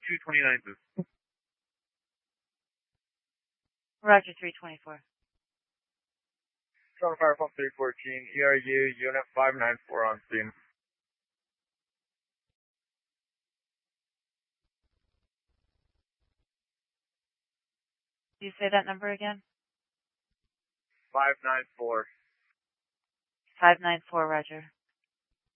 229th. Roger, 324. Strong Fire Pump 314, ERU, Unit 594 on scene. Do you say that number again? 594. 594, Roger.